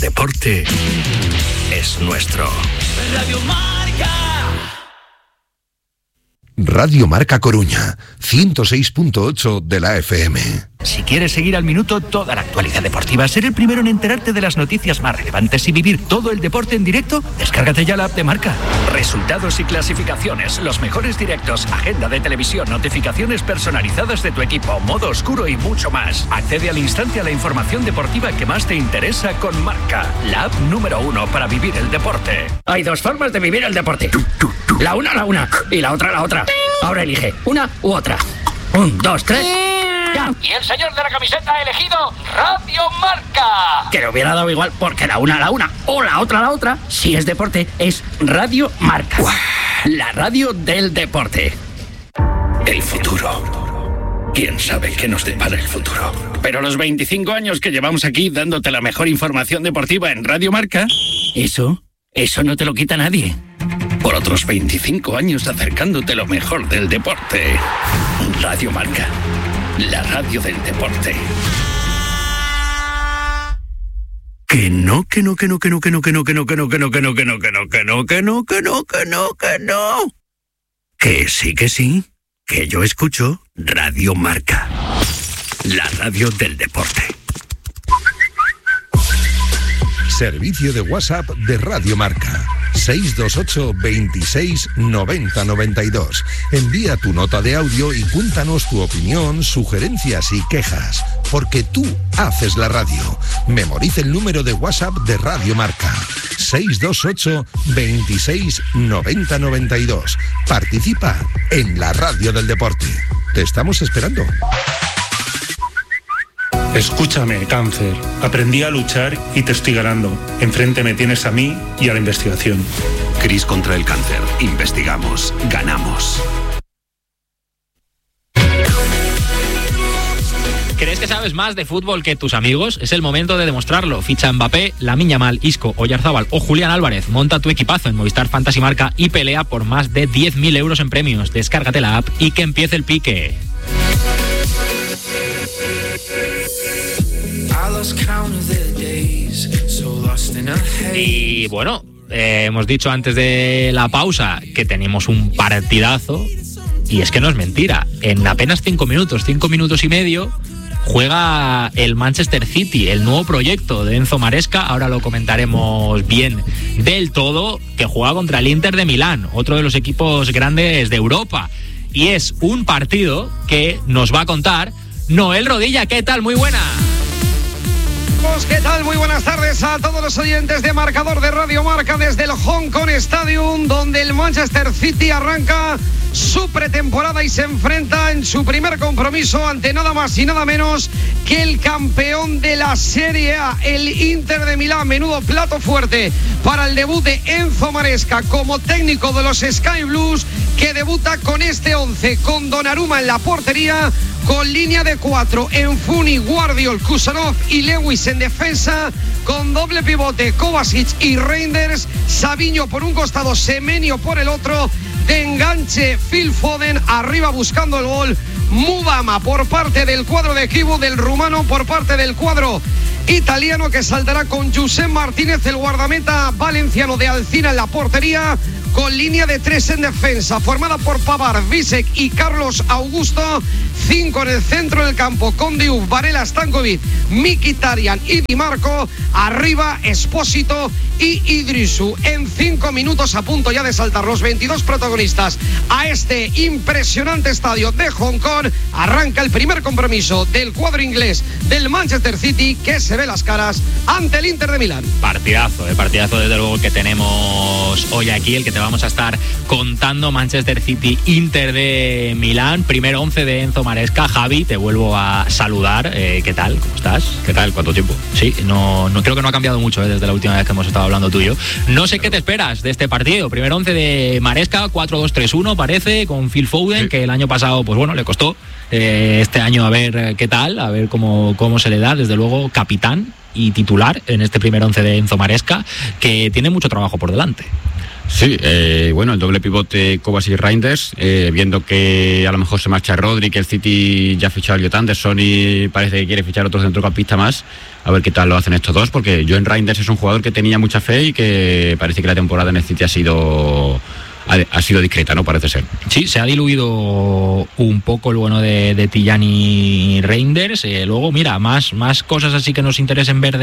deporte es nuestro. Radio Marca. Radio Marca Coruña, 106.8 de la FM. Si quieres seguir al minuto toda la actualidad deportiva, ser el primero en enterarte de las noticias más relevantes y vivir todo el deporte en directo, descárgate ya la app de Marca. Resultados y clasificaciones, los mejores directos, agenda de televisión, notificaciones personalizadas de tu equipo, modo oscuro y mucho más. Accede al instante a la información deportiva que más te interesa con Marca, la app número 1 para vivir el deporte. Hay dos formas de vivir el deporte. La una y la otra. Ahora elige una u otra. 1, 2, 3. ¡Ya! Y el señor de la camiseta ha elegido Radio Marca. Que le hubiera dado igual porque la una o la otra. Si es deporte, es Radio Marca. ¡Uah! La radio del deporte. El futuro. ¿Quién sabe qué nos depara el futuro? Pero los 25 años que llevamos aquí dándote la mejor información deportiva en Radio Marca, eso no te lo quita nadie. Por otros 25 años acercándote lo mejor del deporte. Radio Marca, la radio del deporte. Que no. Que sí. Que yo escucho Radio Marca, la radio del deporte. Servicio de WhatsApp de Radio Marca. 628 26 90 92. Envía tu nota de audio y cuéntanos tu opinión, sugerencias y quejas. Porque tú haces la radio. Memoriza el número de WhatsApp de Radio Marca. 628 26 90 92. Participa en la radio del deporte. Te estamos esperando. Escúchame, cáncer. Aprendí a luchar y te estoy ganando. Enfrente me tienes a mí y a la investigación. CRIS contra el cáncer. Investigamos. Ganamos. ¿Crees que sabes más de fútbol que tus amigos? Es el momento de demostrarlo. Ficha Mbappé, Lamine Yamal, Isco, Oyarzabal o Julián Álvarez. Monta tu equipazo en Movistar Fantasy Marca y pelea por más de 10.000 euros en premios. Descárgate la app y que empiece el pique. Y bueno, hemos dicho antes de la pausa que tenemos un partidazo y es que no es mentira. En apenas 5 minutos y medio juega el Manchester City, el nuevo proyecto de Enzo Maresca. Ahora lo comentaremos bien del todo, que juega contra el Inter de Milán, otro de los equipos grandes de Europa. Y es un partido que nos va a contar Noel Rodilla. ¿Qué tal? Muy buena. ¿Qué tal? Muy buenas tardes a todos los oyentes de Marcador de Radio Marca desde el Hong Kong Stadium, donde el Manchester City arranca su pretemporada y se enfrenta en su primer compromiso ante nada más y nada menos que el campeón de la Serie A, el Inter de Milán. Menudo plato fuerte para el debut de Enzo Maresca como técnico de los Sky Blues, que debuta con este 11, con Donnarumma en la portería, con línea de 4, Enfuni, Guardiol, Kusanov y Lewis en defensa, con doble pivote, Kovacic y Reinders, Savinho por un costado, Semenyo por el otro, de enganche Phil Foden, arriba buscando el gol Mubama por parte del cuadro de equipo del rumano, por parte del cuadro italiano, que saltará con Josep Martínez, el guardameta valenciano de Alcina en la portería, con línea de 3 en defensa, formada por Pavard, Vísek y Carlos Augusto. 5 en el centro del campo, con Diouf, Varela, Stankovic, Mkhitaryan y Di Marco. Arriba, Espósito y Idrisu. En 5 minutos, a punto ya de saltar los 22 protagonistas a este impresionante estadio de Hong Kong, arranca el primer compromiso del cuadro inglés del Manchester City, que se ve las caras ante el Inter de Milán. Partidazo desde luego que tenemos hoy aquí, el que te vamos a estar contando. Manchester City, Inter de Milán, primer 11 de Enzo Maresca. Javi, te vuelvo a saludar. ¿Qué tal? ¿Cómo estás? ¿Qué tal? ¿Cuánto tiempo? Sí, no creo que no ha cambiado mucho desde la última vez que hemos estado hablando tú y yo. No sé qué te esperas de este partido. Primer 11 de Maresca, 4-2-3-1 parece, con Phil Foden, sí, que el año pasado, pues bueno, le costó. Este año a ver qué tal, a ver cómo se le da. Desde luego, capitán y titular en este primer 11 de Enzo Maresca, que tiene mucho trabajo por delante. Sí, bueno, el doble pivote Kovacic y Reinders, viendo que a lo mejor se marcha Rodri, que el City ya ha fichado a Elliot Anderson y parece que quiere fichar otro centrocampista más, a ver qué tal lo hacen estos dos, porque Joen Reinders es un jugador que tenía mucha fe y que parece que la temporada en el City ha sido discreta, ¿no? Parece ser. Sí, se ha diluido un poco el bueno de Tijani Reinders. Luego, mira, más cosas así que nos interesen ver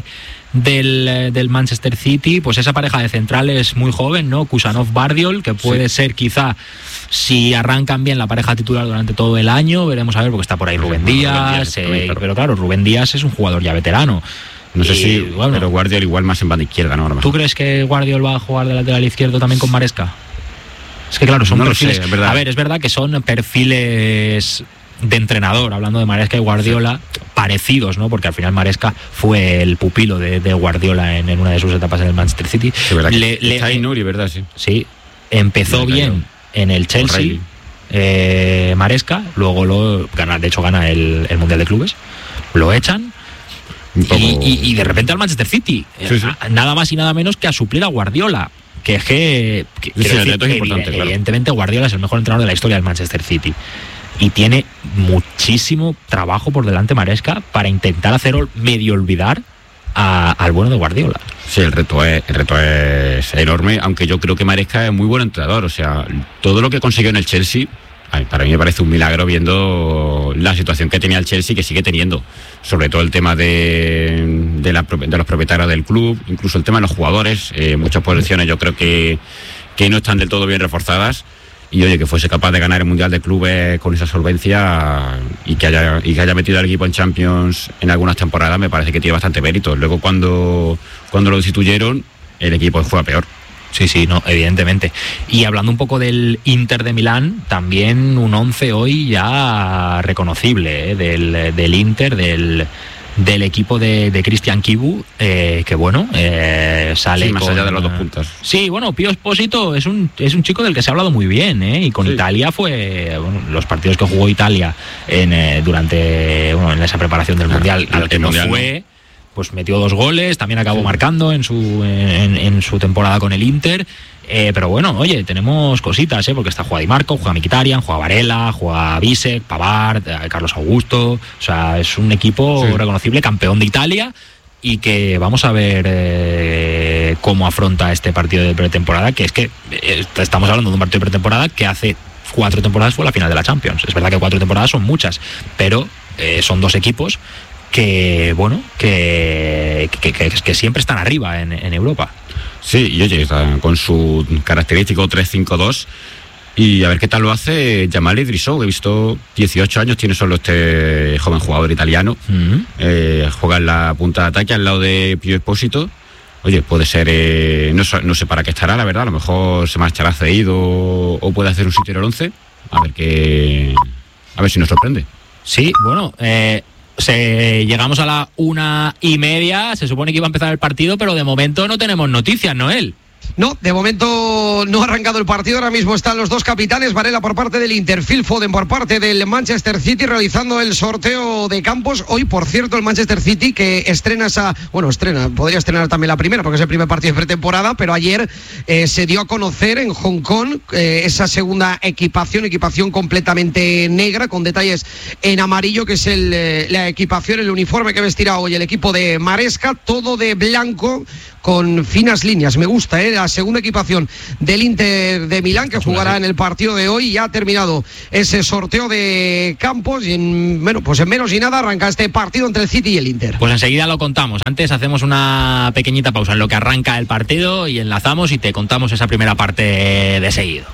del Manchester City. Pues esa pareja de centrales muy joven, ¿no? Kusanov-Bardiol, que puede ser quizá, si arrancan bien, la pareja titular durante todo el año. Veremos a ver, porque está por ahí Rubén Díaz. Claro. Pero claro, Rubén Díaz es un jugador ya veterano. No sé si, bueno, pero Guardiol igual más en banda izquierda, ¿no? ¿Tú crees que Guardiol va a jugar de lateral izquierdo también con Maresca? Es que claro, son perfiles. Sé, a ver, es verdad que son perfiles de entrenador, hablando de Maresca y Guardiola, parecidos, ¿no? Porque al final Maresca fue el pupilo de Guardiola en una de sus etapas en el Manchester City. Sí, verdad está Nuri, ¿verdad? Sí, empezó bien en el Chelsea, Maresca, luego gana el Mundial de Clubes, lo echan. Y de repente al Manchester City, nada más y nada menos que a suplir a Guardiola. Que evidentemente Guardiola es el mejor entrenador de la historia del Manchester City y tiene muchísimo trabajo por delante Maresca para intentar hacer medio olvidar al bueno de Guardiola. Sí, el reto es enorme, aunque yo creo que Maresca es muy buen entrenador. O sea, todo lo que consiguió en el Chelsea, para mí me parece un milagro, viendo la situación que tenía el Chelsea, que sigue teniendo, sobre todo el tema de los propietarios del club, incluso el tema de los jugadores. Muchas posiciones yo creo que no están del todo bien reforzadas, y oye, que fuese capaz de ganar el Mundial de Clubes con esa solvencia y que haya metido al equipo en Champions en algunas temporadas, me parece que tiene bastante mérito. Luego cuando lo destituyeron, el equipo juega peor. Sí, no, evidentemente. Y hablando un poco del Inter de Milán, también un 11 hoy ya reconocible, del Inter, del equipo de Cristian Chivu, que bueno, sale más allá de los 2 puntos. Sí, bueno, Pio Esposito es un chico del que se ha hablado muy bien, y con Italia fue, los partidos que jugó Italia en esa preparación del Mundial, al que no fue, pues metió 2 goles, también acabó marcando en su temporada con el Inter. Pero bueno, oye, tenemos cositas, porque está juega Di Marco, juega Mkhitaryan, juega Varela, juega Bisek, Pavard, Carlos Augusto. O sea, es un equipo reconocible, campeón de Italia, y que vamos a ver cómo afronta este partido de pretemporada, que es que estamos hablando de un partido de pretemporada que hace 4 temporadas fue la final de la Champions. Es verdad que 4 temporadas son muchas, pero son 2 equipos que bueno, que siempre están arriba en Europa. Sí, y oye, con su característico 3-5-2, y a ver qué tal lo hace Jamal Idrissou, que he visto 18 años tiene solo este joven jugador italiano. Juega en la punta de ataque al lado de Pio Esposito. Oye, puede ser, no sé para qué estará, la verdad, a lo mejor se marchará cedido o puede hacer un sitio en el 11, a ver si nos sorprende. Sí, bueno, llegamos a la 1:30, se supone que iba a empezar el partido, pero de momento no tenemos noticias, Noel. No, de momento no ha arrancado el partido. Ahora mismo están los 2 capitanes, Varela por parte del Inter, Phil Foden por parte del Manchester City, realizando el sorteo de campos. Hoy, por cierto, el Manchester City, que podría estrenar también la primera, porque es el primer partido de pretemporada, pero ayer se dio a conocer en Hong Kong esa segunda equipación completamente negra, con detalles en amarillo, que es la equipación, el uniforme que vestirá hoy el equipo de Maresca, todo de blanco, con finas líneas. Me gusta, la segunda equipación del Inter de Milán, que jugará en el partido de hoy. Ya ha terminado ese sorteo de campos y en menos y nada arranca este partido entre el City y el Inter. Pues enseguida lo contamos. Antes hacemos una pequeñita pausa en lo que arranca el partido y enlazamos y te contamos esa primera parte de seguido.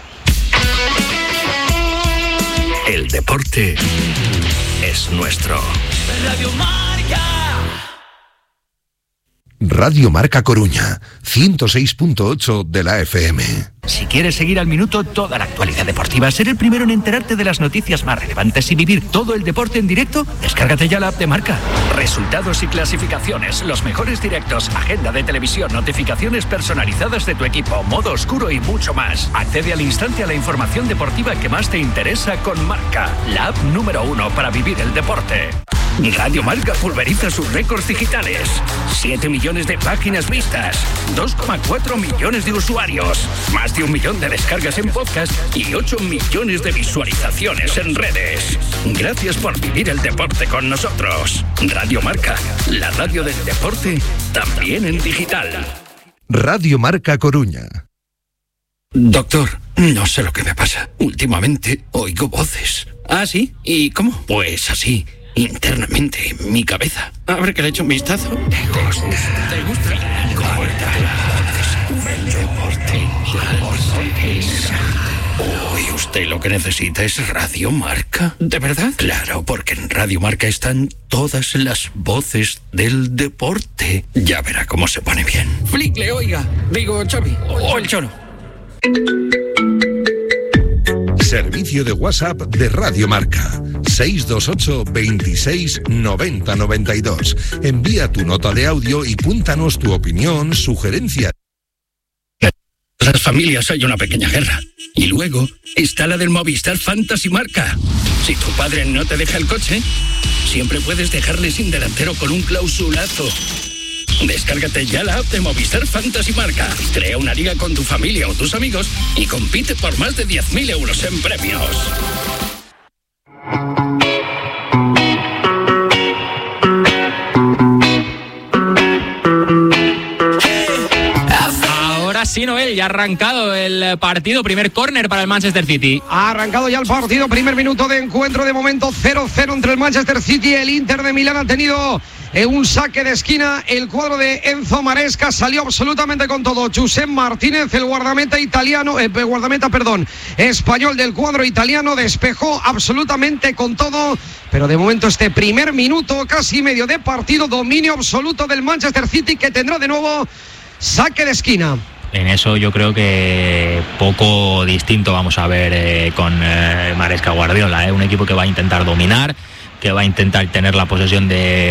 El deporte es nuestro. Radio Marca. Radio Marca Coruña, 106.8 de la FM. Si quieres seguir al minuto toda la actualidad deportiva, ser el primero en enterarte de las noticias más relevantes y vivir todo el deporte en directo, descárgate ya la app de Marca. Resultados y clasificaciones, los mejores directos, agenda de televisión, notificaciones personalizadas de tu equipo, modo oscuro y mucho más. Accede al instante a la información deportiva que más te interesa con Marca, la app número 1 para vivir el deporte. Radio Marca pulveriza sus récords digitales. 7 millones de páginas vistas, 2,4 millones de usuarios, más de 1 millón de descargas en podcast y 8 millones de visualizaciones en redes. Gracias por vivir el deporte con nosotros. Radio Marca, la radio del deporte, también en digital. Radio Marca Coruña. Doctor, no sé lo que me pasa. Últimamente oigo voces. ¿Ah, sí? ¿Y cómo? Pues así, internamente, en mi cabeza. A ver que le echo un vistazo. ¿Te gusta? Uy, usted lo que necesita es Radio Marca. ¿De verdad? Claro, porque en Radio Marca están todas las voces del deporte. Ya verá cómo se pone bien. Flickle, oiga. Digo, Xavi. O el Cholo. Servicio de WhatsApp de Radio Marca. 628 26 90 92. Envía tu nota de audio y cuéntanos tu opinión, sugerencia. Las familias hay una pequeña guerra. Y luego está la del Movistar Fantasy Marca. Si tu padre no te deja el coche, siempre puedes dejarle sin delantero con un clausulazo. Descárgate ya la app de Movistar Fantasy Marca. Crea una liga con tu familia o tus amigos y compite por más de 10.000 euros en premios. Sí, Noel, ya ha arrancado el partido, primer córner para el Manchester City. Ha arrancado ya el partido, primer minuto de encuentro, de momento 0-0 entre el Manchester City y el Inter de Milán. Ha tenido un saque de esquina el cuadro de Enzo Maresca, salió absolutamente con todo. Josep Martínez, el guardameta español del cuadro italiano, despejó absolutamente con todo. Pero de momento este primer minuto, casi medio de partido, dominio absoluto del Manchester City, que tendrá de nuevo saque de esquina. En eso yo creo que poco distinto vamos a ver con Maresca Guardiola, un equipo que va a intentar dominar, que va a intentar tener la posesión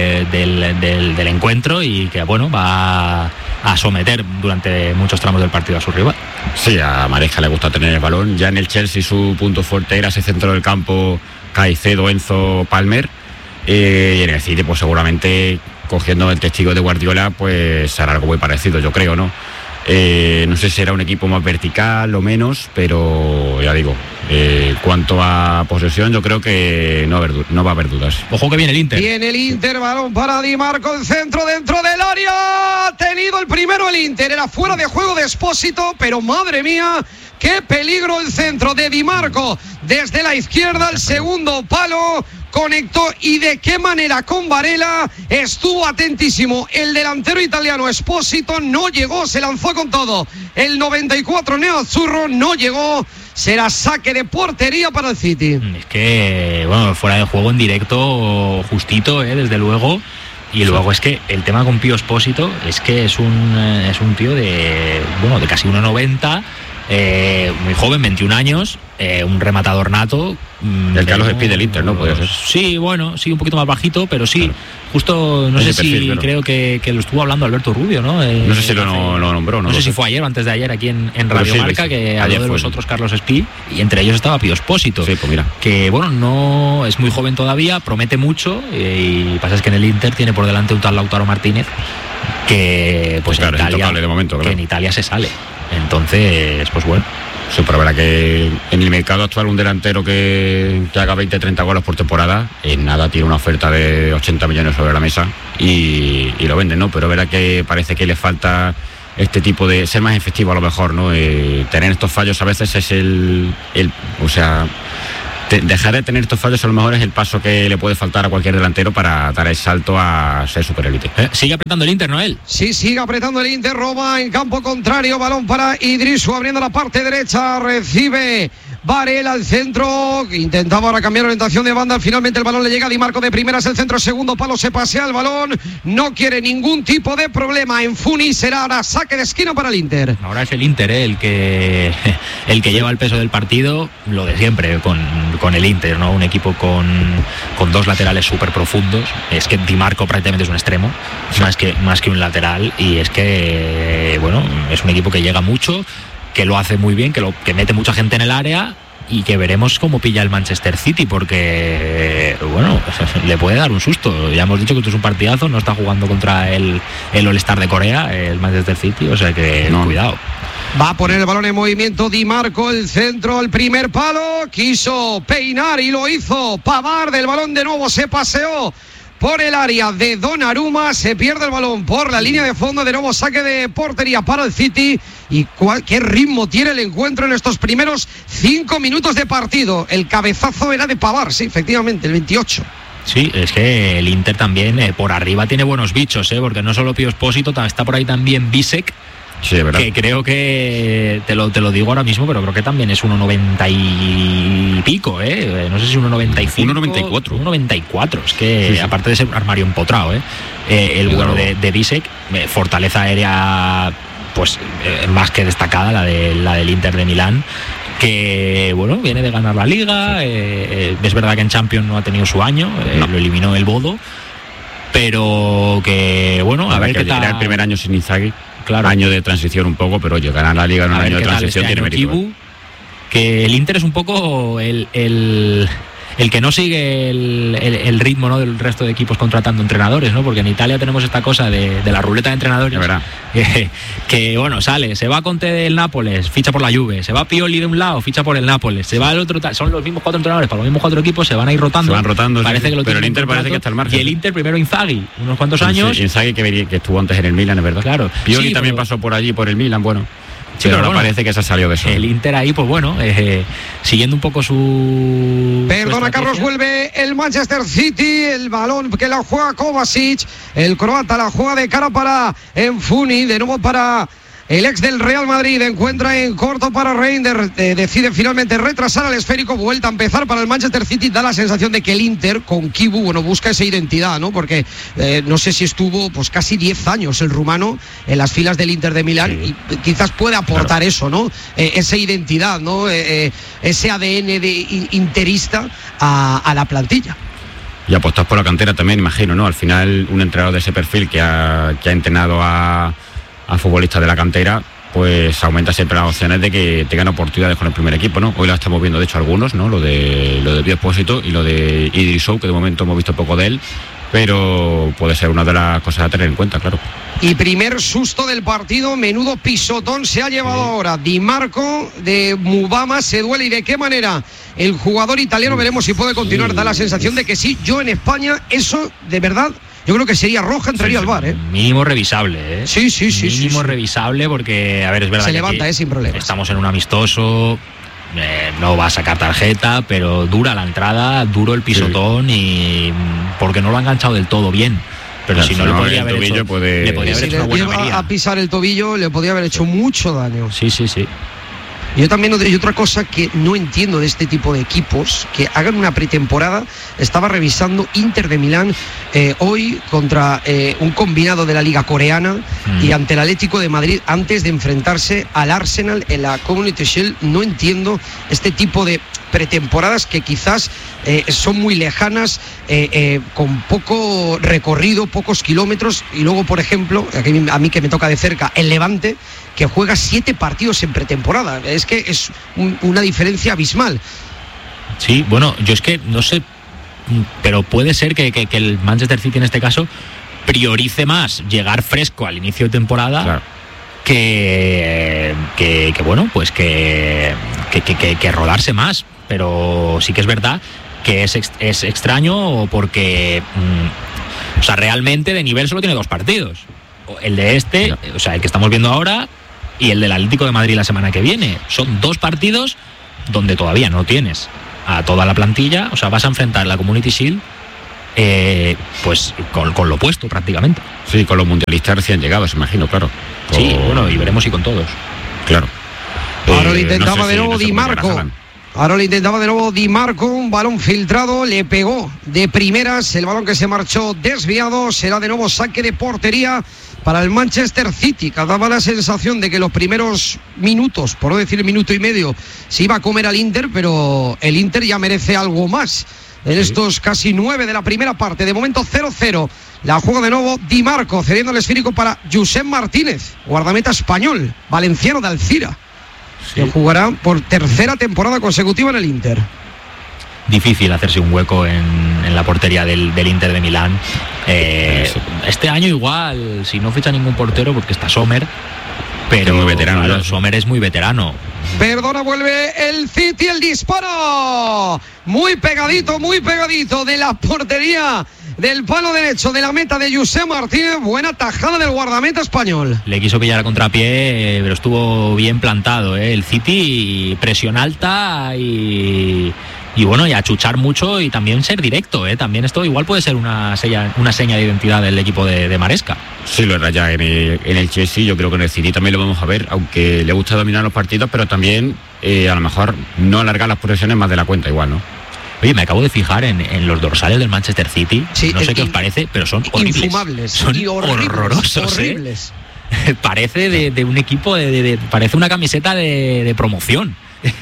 del encuentro y que bueno, va a someter durante muchos tramos del partido a su rival. Sí, a Maresca le gusta tener el balón. Ya en el Chelsea su punto fuerte era ese centro del campo, Caicedo, Enzo, Palmer, y en el City pues seguramente, cogiendo el testigo de Guardiola, pues hará algo muy parecido, yo creo, ¿no? No sé si será un equipo más vertical o menos, pero ya digo, cuanto a posesión, yo creo que no va a haber dudas. Ojo que viene el Inter. Viene el Inter, balón para Di Marco, el centro dentro del área. Ha tenido el primero el Inter, era fuera de juego de Expósito, pero madre mía, qué peligro el centro de Di Marco. Desde la izquierda, el segundo palo. Conectó y de qué manera con Varela, estuvo atentísimo el delantero italiano Expósito, no llegó, se lanzó con todo. El 94 Neoazzurro no llegó, será saque de portería para el City. Es que, bueno, fuera de juego en directo, justito, desde luego. Y luego es que el tema con Pío Expósito es que es un tío de casi 1,90, muy joven, 21 años, un rematador nato. El Carlos Espí del Inter, ¿no? Puede ser. Sí, bueno, sí, un poquito más bajito, pero sí, claro. Justo, no sé si creo que lo estuvo hablando Alberto Rubio, ¿no? No sé si lo nombró, ¿no? No sé si fue ayer o antes de ayer aquí en Radio sí, Marca, que habló de los otros Carlos Espí, y entre ellos estaba Pío Expósito. Sí, pues mira. Que, bueno, no es muy joven todavía, promete mucho, y pasa es que en el Inter tiene por delante un tal Lautaro Martínez, que pues claro, en Italia, de momento, claro. Que en Italia se sale. Entonces, pues bueno. Sí, pero verá que en el mercado actual un delantero que haga 20-30 goles por temporada, en nada tiene una oferta de 80 millones sobre la mesa y lo venden, ¿no? Pero verá que parece que le falta este tipo de ser más efectivo a lo mejor, ¿no? Tener estos fallos a veces es dejar de tener estos fallos a lo mejor es el paso que le puede faltar a cualquier delantero para dar el salto a ser superélite. Sigue apretando el Inter, Noel. Sí, sigue apretando el Inter, roba en campo contrario, balón para Idrisu, abriendo la parte derecha, recibe Varela al centro, intentaba ahora cambiar orientación de banda, finalmente el balón le llega a Di Marco de primeras, el centro, segundo palo, se pasea el balón, no quiere ningún tipo de problema en Funis, será ahora saque de esquina para el Inter. Ahora es el Inter el que lleva el peso del partido, lo de siempre con el Inter, ¿no? Un equipo con dos laterales súper profundos, es que Di Marco prácticamente es un extremo, más que un lateral, y es que, bueno, es un equipo que llega mucho, que lo hace muy bien, que mete mucha gente en el área y que veremos cómo pilla el Manchester City, porque, bueno, le puede dar un susto. Ya hemos dicho que esto es un partidazo, no está jugando contra el All-Star de Corea, el Manchester City, o sea que cuidado. Va a poner el balón en movimiento Di Marco, el centro, el primer palo, quiso peinar y lo hizo Pavard, del balón de nuevo se paseó por el área de Donnarumma, se pierde el balón por la línea de fondo, de nuevo saque de portería para el City. Y qué ritmo tiene el encuentro en estos primeros 5 minutos de partido. El cabezazo era de Pavard, sí, efectivamente, el 28. Sí, es que el Inter también por arriba tiene buenos bichos, porque no solo Pío Expósito, está por ahí también Bisek. Sí, ¿verdad? Que creo que te lo digo ahora mismo, pero creo que también es 1,90 y pico, no sé si 1,95. 1,94. 1,94, es que sí. Aparte de ser armario empotrado, el bueno de Bisek, fortaleza aérea pues más que destacada, la del Inter de Milán, que bueno, viene de ganar la Liga, es verdad que en Champions no ha tenido su año, lo eliminó el Bodo, pero que bueno, a ver qué tal. Era el primer año sin Inzaghi. Claro. Año de transición un poco, pero oye, ganar la Liga en un año de transición tiene mérito. Que el Inter es un poco el que no sigue el ritmo, ¿no?, del resto de equipos contratando entrenadores, ¿no? Porque en Italia tenemos esta cosa de la ruleta de entrenadores. Que bueno, se va Conte del Nápoles, ficha por la Juve, se va Pioli de un lado, ficha por el Nápoles, se va el otro, son los mismos 4 entrenadores para los mismos 4 equipos, se van a ir rotando. Parece que pero el Inter parece que está al margen. Y el Inter primero Inzaghi, unos cuantos años. Inzaghi que estuvo antes en el Milan, es verdad. Claro. Pioli también pasó por allí, por el Milan, bueno. Sí, pero bueno, parece que se ha salido de eso. El Inter ahí, pues bueno, siguiendo un poco su... Perdona, Carlos, vuelve el Manchester City, el balón que la juega Kovacic, el croata la juega de cara para Enfuni, de nuevo para el ex del Real Madrid, encuentra en corto para Reinders, decide finalmente retrasar al esférico, vuelta a empezar para el Manchester City, da la sensación de que el Inter con Kibu, bueno, busca esa identidad, ¿no? Porque no sé si estuvo pues casi 10 años el rumano en las filas del Inter de Milán, sí. Y quizás puede aportar eso, ¿no? Esa identidad, ¿no? Ese ADN de interista a la plantilla. Y apostar por la cantera también, imagino, ¿no? Al final, un entrenador de ese perfil que ha entrenado a futbolistas de la cantera, pues aumenta siempre las opciones de que tengan oportunidades con el primer equipo, ¿no? Hoy la estamos viendo, de hecho, algunos, ¿no? Lo de Pío Expósito y lo de Idrissou, que de momento hemos visto poco de él, pero puede ser una de las cosas a tener en cuenta, claro. Y primer susto del partido, menudo pisotón se ha llevado ahora Di Marco de Mubama, se duele, y de qué manera el jugador italiano, veremos si puede continuar, da la sensación de que sí. Yo en España, eso de verdad, yo creo que sería roja, entraría al VAR, Mínimo revisable, Sí. Mínimo revisable, porque, a ver, es verdad se que levanta, sin problemas. Estamos en un amistoso, no va a sacar tarjeta, pero dura la entrada, duro el pisotón, y porque no lo ha enganchado del todo bien. Pero si no, le podría haber hecho, le podría haber hecho una buena avería. A pisar el tobillo le podría haber hecho mucho daño. Sí. Yo también, y otra cosa que no entiendo de este tipo de equipos, que hagan una pretemporada. Estaba revisando Inter de Milán hoy contra un combinado de la Liga Coreana y ante el Atlético de Madrid antes de enfrentarse al Arsenal en la Community Shield. No entiendo este tipo de pretemporadas que quizás son muy lejanas, con poco recorrido, pocos kilómetros, y luego, por ejemplo, a mí que me toca de cerca, el Levante, que juega 7 partidos en pretemporada. Es que es una diferencia abismal. Sí, bueno, yo es que no sé, pero puede ser que el Manchester City en este caso priorice más llegar fresco al inicio de temporada, claro, que bueno, pues que rodarse más. Pero sí que es verdad que es extraño, porque o sea, realmente de nivel solo tiene 2 partidos. El de o sea, el que estamos viendo ahora, y el del Atlético de Madrid la semana que viene. Son 2 partidos donde todavía no tienes a toda la plantilla. O sea, vas a enfrentar la Community Shield pues con lo opuesto prácticamente. Sí, con los mundialistas recién llegados, imagino, claro. Sí, bueno, y veremos si con todos. Claro. Ahora lo intentaba de nuevo Di Marco. Ahora lo intentaba de nuevo Di Marco, un balón filtrado, le pegó de primeras, el balón que se marchó desviado, será de nuevo saque de portería para el Manchester City, que daba la sensación de que los primeros minutos, por no decir minuto y medio, se iba a comer al Inter, pero el Inter ya merece algo más en estos casi 9 de la primera parte. De momento 0-0, la juega de nuevo Di Marco, cediendo el esférico para Josep Martínez, guardameta español, valenciano de Alcira. Que jugará por tercera temporada consecutiva en el Inter. Difícil hacerse un hueco en la portería del Inter de Milán. Este año igual, si no ficha ningún portero, porque está Sommer, pero es muy veterano, claro, Sommer es muy veterano. Perdona, vuelve el City, el disparo. Muy pegadito de la portería del palo derecho de la meta de Josep Martínez. Buena tajada del guardameta español. Le quiso pillar a contrapié, pero estuvo bien plantado, el City, presión alta y bueno, y achuchar mucho y también ser directo, también esto igual puede ser una seña de identidad del equipo de Maresca. Sí, lo era ya en el Chelsea, yo creo que en el City también lo vamos a ver, aunque le gusta dominar los partidos, pero también a lo mejor no alargar las posesiones más de la cuenta igual, ¿no? Oye, me acabo de fijar en los dorsales del Manchester City, sí, no sé qué os parece, pero son horribles. Infumables. Son horrorosos, horribles. Parece de un equipo, parece una camiseta de promoción.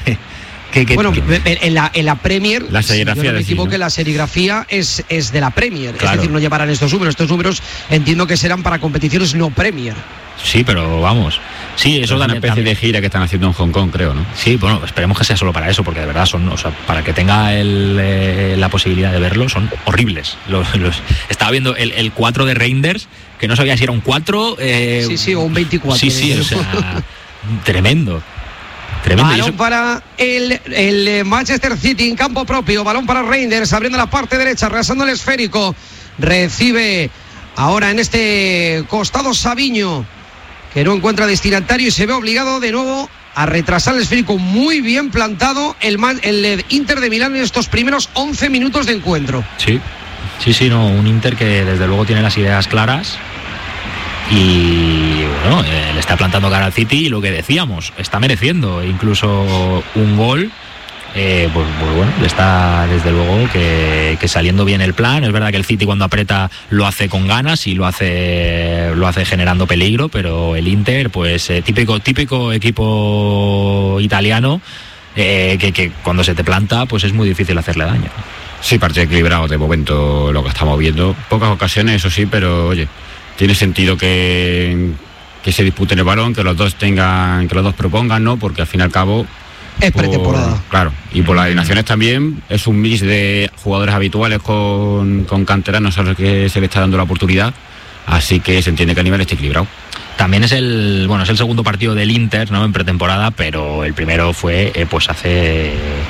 En la Premier, la serigrafía, si yo no me equivoco, la serigrafía es de la Premier, claro. Es decir, no llevarán estos números entiendo que serán para competiciones no Premier. Sí, pero vamos, sí, eso es una especie de gira que están haciendo en Hong Kong, creo, ¿no? Sí, bueno, esperemos que sea solo para eso, porque de verdad son, o sea, para que tenga la posibilidad de verlo, son horribles. Estaba viendo el 4 de Reinders, que no sabía si era un 4 o un 24. Sí, o sea, tremendo. Balón para el Manchester City en campo propio, balón para Reinders, abriendo la parte derecha, regresando el esférico, recibe ahora en este costado Savinho, que no encuentra destinatario y se ve obligado de nuevo a retrasar el esférico. Muy bien plantado el Inter de Milán en estos primeros 11 minutos de encuentro. Sí, un Inter que desde luego tiene las ideas claras. Y bueno, le está plantando cara al City y lo que decíamos, está mereciendo incluso un gol. Pues bueno, le está desde luego que saliendo bien el plan. Es verdad que el City cuando aprieta lo hace con ganas y lo hace generando peligro, pero el Inter, pues típico equipo italiano que cuando se te planta pues es muy difícil hacerle daño. Sí, partido equilibrado de momento lo que estamos viendo. Pocas ocasiones, eso sí, pero oye, tiene sentido que se disputen el balón, que los dos propongan, ¿no? Porque al fin y al cabo es pretemporada. Claro, y por las alineaciones también es un mix de jugadores habituales con canteranos a los que se le está dando la oportunidad, así que se entiende que a nivel está equilibrado. También es el segundo partido del Inter, ¿no? En pretemporada, pero el primero fue pues hace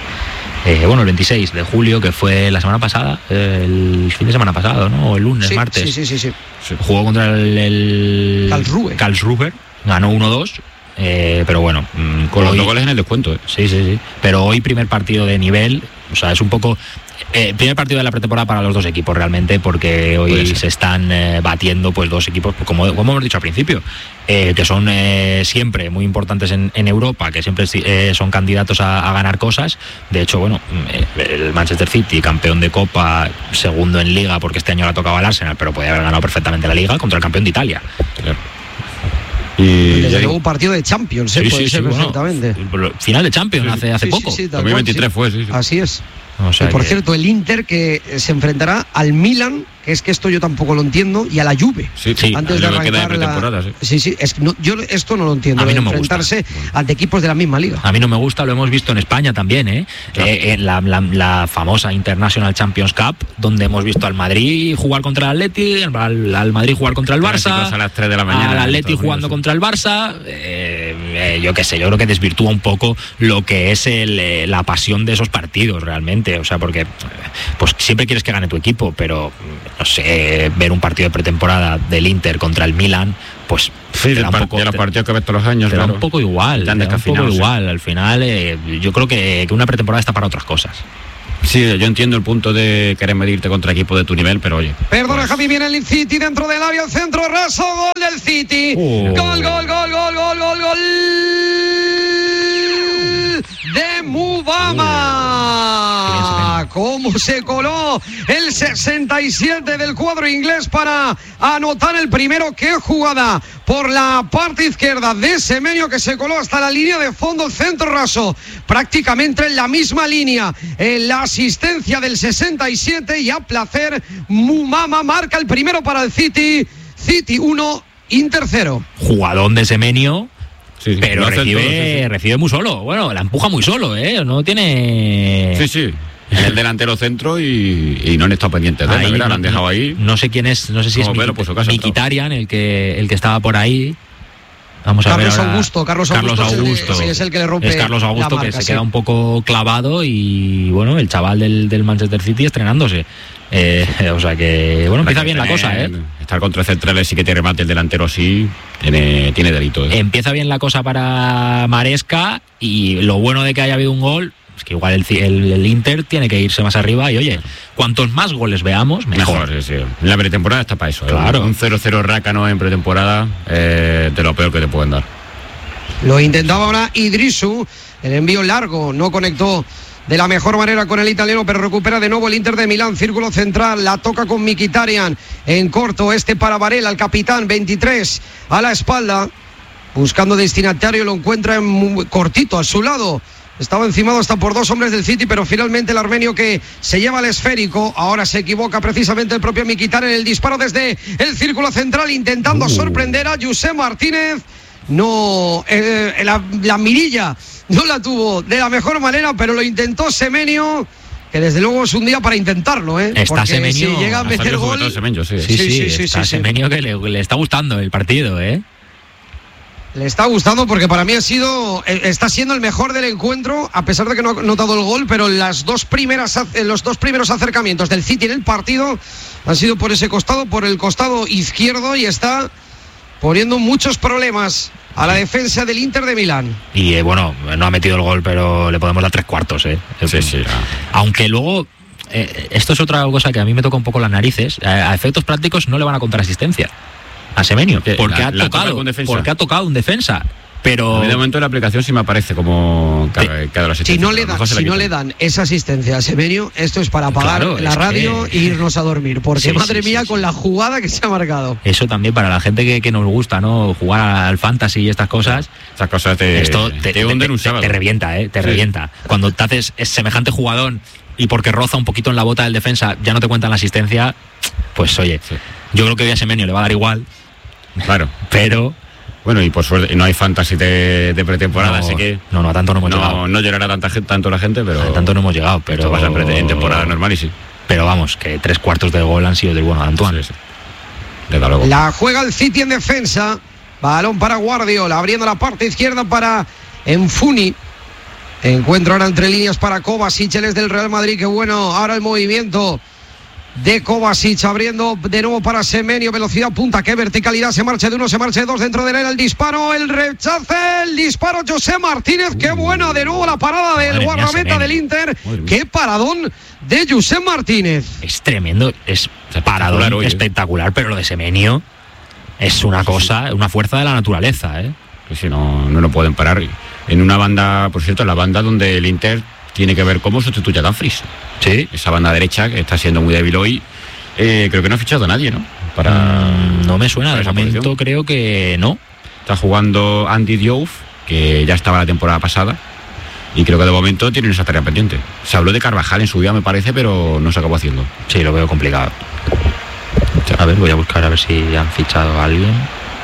el 26 de julio, que fue la semana pasada, el fin de semana pasado, ¿no? O el lunes, martes. Sí. Jugó contra el Karlsruhe, ganó 1-2. Pero bueno, con los 2 goles en el descuento. Sí. Pero hoy primer partido de nivel, o sea, es un poco primer partido de la pretemporada para los dos equipos realmente, porque hoy se están batiendo pues dos equipos, pues, como hemos dicho al principio, que son siempre muy importantes en Europa, que siempre son candidatos a ganar cosas. De hecho, bueno, el Manchester City, campeón de Copa, segundo en Liga, porque este año le ha tocado al Arsenal, pero podía haber ganado perfectamente la Liga contra el campeón de Italia. Claro. Y desde luego un partido de Champions, puede ser perfectamente. Final de Champions hace poco. 2023 fue, sí. Así es. O sea, y por cierto, el Inter que se enfrentará al Milan, que es que esto yo tampoco lo entiendo, y a la Juve. Sí, antes de arrancar la... Sí, es que yo esto no lo entiendo. A mí no me enfrentarse gusta. ante equipos de la misma liga. A mí no me gusta, lo hemos visto en España también, claro. La famosa International Champions Cup, donde hemos visto al Madrid jugar contra el Atleti, al Madrid jugar contra el Barça, a las 3 de la mañana, al Atleti jugando contra el Barça. Yo qué sé, yo creo que desvirtúa un poco lo que es la pasión de esos partidos realmente. O sea, porque pues siempre quieres que gane tu equipo, pero no sé, ver un partido de pretemporada del Inter contra el Milan, pues sí, los partidos que ves todos los años, te da un poco igual, al final yo creo que una pretemporada está para otras cosas. Sí, yo entiendo el punto de querer medirte contra equipo de tu nivel, pero oye. Perdona, pues... Javi, viene el City dentro del área, el centro raso, gol del City. Gol de Mubama. se coló el 67 del cuadro inglés para anotar el primero. ¡Qué jugada! Por la parte izquierda de Semenyo, que se coló hasta la línea de fondo, centro raso, prácticamente en la misma línea. La asistencia del 67 y a placer, Mumama marca el primero para el City. City 1, Inter 0. Jugadón de Semenyo. Sí, pero recibe muy solo. Bueno, la empuja muy solo, no tiene... Sí. En el delantero centro y no han estado pendientes de él, la han dejado ahí. No sé quién es, no sé si es Mkhitaryan el que estaba por ahí. Vamos a ver ahora. Carlos Augusto es el que le rompe. Es Carlos Augusto, marca, que se queda un poco clavado, y bueno, el chaval del Manchester City estrenándose. O sea que, bueno, empieza bien la cosa, Estar contra centrales sí que te remate el delantero así, tiene delito. Empieza bien la cosa para Maresca, y lo bueno de que haya habido un gol es que igual el Inter tiene que irse más arriba, y oye, cuantos más goles veamos, mejor. Sí. En la pretemporada está para eso. Claro. Un 0-0 rácano en pretemporada, de lo peor que te pueden dar. Lo intentaba ahora Idrisu, el envío largo, no conectó de la mejor manera con el italiano, pero recupera de nuevo el Inter de Milán, círculo central, la toca con Mkhitaryan en corto, para Varela, el capitán, 23 a la espalda, buscando destinatario, lo encuentra en cortito a su lado. Estaba encimado hasta por dos hombres del City, pero finalmente el armenio que se lleva el esférico. Ahora se equivoca precisamente el propio Mkhitaryan en el disparo desde el círculo central, intentando sorprender a Josep Martínez. No, la mirilla no la tuvo de la mejor manera, pero lo intentó Semenyo, que desde luego es un día para intentarlo, Está Semenyo, si llega a meter gol. Está Semenyo, que le está gustando el partido, Le está gustando, porque para mí está siendo el mejor del encuentro, a pesar de que no ha notado el gol, pero los dos primeros acercamientos del City en el partido han sido por ese costado, por el costado izquierdo, y está poniendo muchos problemas a la defensa del Inter de Milán. Y bueno, no ha metido el gol, pero le podemos dar 3 cuartos, Sí. Aunque luego, esto es otra cosa que a mí me toca un poco las narices, a efectos prácticos no le van a contar asistencia a Semenyo, porque ha tocado un defensa. Pero de momento en la aplicación sí me aparece como que ha dado la asistencia. Si no le dan esa asistencia a Semenyo, esto es para apagar la radio e irnos a dormir, porque madre mía, con la jugada que se ha marcado. Eso también para la gente que nos gusta, ¿no? Jugar al fantasy y estas cosas. Estas cosas te hunden un sábado. Te revienta, te revienta. Cuando te haces semejante jugadón y porque roza un poquito en la bota del defensa ya no te cuentan la asistencia, pues oye, yo creo que hoy a Semenyo le va a dar igual. Claro. Pero bueno, y por suerte no hay fantasy de pretemporada, así que a tanto no hemos llegado. No llorará tanto la gente, pero a tanto no hemos llegado, pero pasa en temporada normal y sí. Pero vamos, que 3 cuartos de gol han sido del bueno de Antoine. Sí. Desde luego. La juega el City en defensa, balón para Guardiola, abriendo la parte izquierda para Enfuni. Encuentro ahora entre líneas para Kovacic, él es del Real Madrid, qué bueno, ahora el movimiento de Kovacic, abriendo de nuevo para Semenyo, velocidad punta, qué verticalidad, se marcha de uno, se marcha de dos, dentro del área el disparo, el rechace, el disparo, Josep Martínez, qué buena de nuevo la parada del guardameta del Inter, qué paradón de Josep Martínez. Es tremendo, es paradón espectacular, pero lo de Semenyo es una cosa, una fuerza de la naturaleza, Que si no lo pueden parar. En una banda, por cierto, en la banda donde el Inter tiene que ver cómo sustituye a Dumfries. Sí. Esa banda derecha que está siendo muy débil hoy. Creo que no ha fichado a nadie, ¿no? No me suena, de momento posición. Creo que no. Está jugando Andy Diouf, que ya estaba la temporada pasada. Y creo que de momento tienen esa tarea pendiente. Se habló de Carvajal en su día, me parece, pero no se acabó haciendo. Sí, lo veo complicado. A ver, voy a buscar a ver si han fichado a alguien.